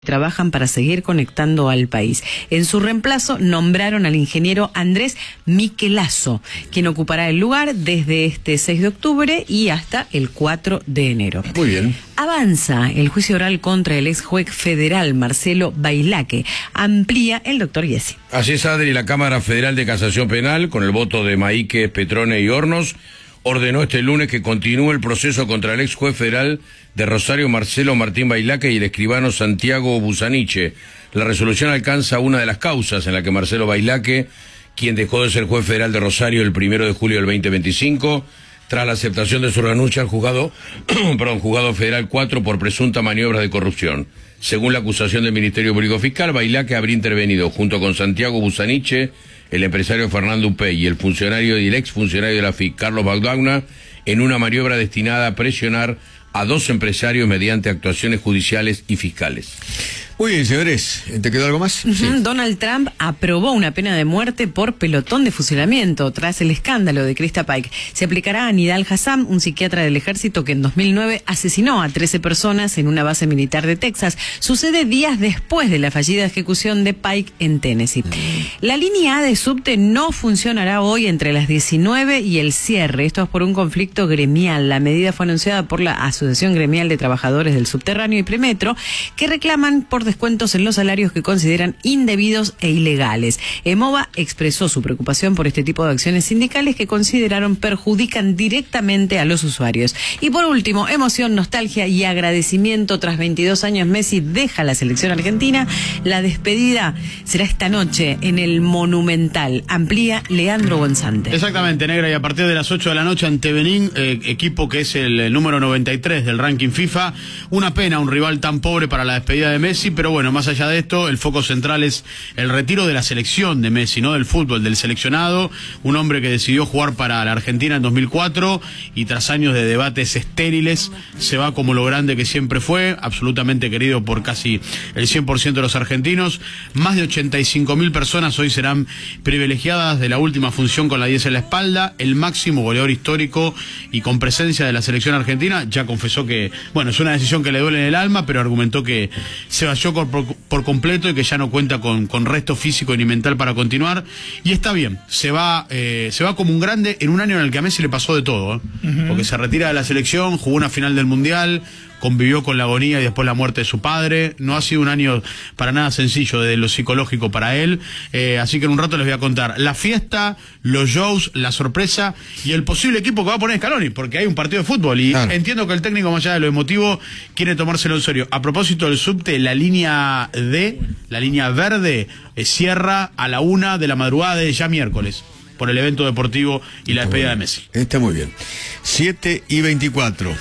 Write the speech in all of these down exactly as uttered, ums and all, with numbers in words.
Trabajan para seguir conectando al país. En su reemplazo nombraron al ingeniero Andrés Miquelazo, quien ocupará el lugar desde este seis de octubre y hasta el cuatro de enero. Muy bien. Avanza el juicio oral contra el ex juez federal Marcelo Bailaque. Amplía el doctor Yesi. Así es, Adri, la Cámara Federal de Casación Penal, con el voto de Maíquez, Petrone y Hornos, ordenó este lunes que continúe el proceso contra el ex juez federal de Rosario Marcelo Martín Bailaque y el escribano Santiago Busaniche. La resolución alcanza una de las causas en la que Marcelo Bailaque, quien dejó de ser juez federal de Rosario el primero de julio del veinte veinticinco, tras la aceptación de su renuncia al juzgado, perdón, juzgado federal cuatro por presunta maniobra de corrupción. Según la acusación del Ministerio Público Fiscal, Bailaque habría intervenido junto con Santiago Busaniche, el empresario Fernando Upey y el funcionario y el exfuncionario de la F I C, Carlos Bagdauna, en una maniobra destinada a presionar a dos empresarios mediante actuaciones judiciales y fiscales. Muy bien, señores. ¿Te quedó algo más? Uh-huh. Sí. Donald Trump aprobó una pena de muerte por pelotón de fusilamiento tras el escándalo de Krista Pike. Se aplicará a Nidal Hassam, un psiquiatra del ejército que en dos mil nueve asesinó a trece personas en una base militar de Texas. Sucede días después de la fallida ejecución de Pike en Tennessee. La línea A de subte no funcionará hoy entre las diecinueve y el cierre. Esto es por un conflicto gremial. La medida fue anunciada por la Asociación Gremial de Trabajadores del Subterráneo y Premetro, que reclaman por descuentos en los salarios que consideran indebidos e ilegales. EMOVA expresó su preocupación por este tipo de acciones sindicales que consideraron perjudican directamente a los usuarios. Y por último, emoción, nostalgia y agradecimiento. Tras veintidós años, Messi deja la selección argentina. La despedida será esta noche en el Monumental. Amplía Leandro Gonzante. Exactamente, Negra, y a partir de las ocho de la noche ante Benín, eh, equipo que es el, el número noventa y tres del ranking FIFA. Una pena, un rival tan pobre para la despedida de Messi, pero bueno, más allá de esto, el foco central es el retiro de la selección de Messi, no del fútbol, del seleccionado, un hombre que decidió jugar para la Argentina en dos mil cuatro y tras años de debates estériles se va como lo grande que siempre fue, absolutamente querido por casi el cien por ciento de los argentinos. Más de ochenta y cinco mil personas hoy serán privilegiadas de la última función con la diez en la espalda, el máximo goleador histórico y con presencia de la selección argentina. Ya confesó que, bueno, es una decisión que le duele en el alma, pero argumentó que se vayó por, por, por completo y que ya no cuenta con, con resto físico ni mental para continuar. Y está bien, se va eh, se va como un grande en un año en el que a Messi le pasó de todo, ¿eh? Uh-huh. Porque se retira de la selección, jugó una final del Mundial, convivió con la agonía y después la muerte de su padre. No ha sido un año para nada sencillo desde lo psicológico para él, eh, así que en un rato les voy a contar la fiesta, los shows, la sorpresa y el posible equipo que va a poner Scaloni, porque hay un partido de fútbol y claro, entiendo que el técnico, más allá de lo emotivo, quiere tomárselo en serio. A propósito del subte, la línea D, la línea verde, eh, cierra a la una de la madrugada de ya miércoles por el evento deportivo y la despedida de Messi. Está muy bien. siete y veinticuatro.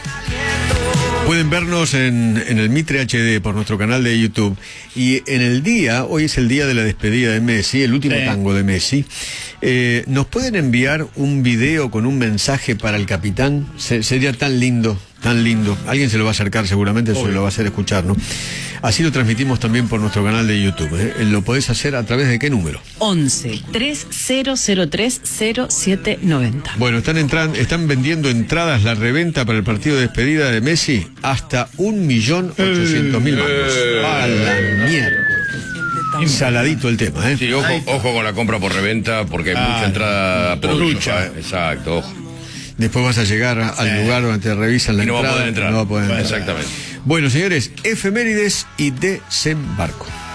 Pueden vernos en, en el Mitre H D por nuestro canal de YouTube. Y en el día, hoy es el día de la despedida de Messi, el último sí. tango de Messi. Eh, ¿Nos pueden enviar un video con un mensaje para el capitán? Se, sería tan lindo, tan lindo. Alguien se lo va a acercar seguramente, se lo va a hacer escuchar, ¿no? Así lo transmitimos también por nuestro canal de YouTube, ¿eh? ¿Lo podés hacer a través de qué número? once, tres cero cero tres, cero siete noventa. Bueno, están entrando, están vendiendo entradas, la reventa para el partido de despedida de Messi, hasta un millón ochocientos mil mangos. Eh, a la mierda. Saladito el tema, ¿eh? Sí, ojo, ojo con la compra por reventa, porque hay ah, mucha entrada por lucha. ¿eh? Exacto, ojo. Después vas a llegar al sí. lugar donde te revisan la y no entrada. Va a poder entrar. No va a poder bueno, entrar. Exactamente. Bueno, señores, efemérides y desembarco.